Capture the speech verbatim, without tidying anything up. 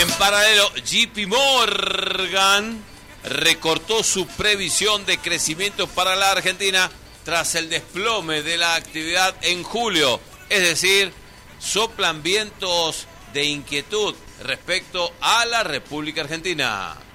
En paralelo, J P Morgan recortó su previsión de crecimiento para la Argentina tras el desplome de la actividad en julio. Es decir, soplan vientos de inquietud respecto a la República Argentina.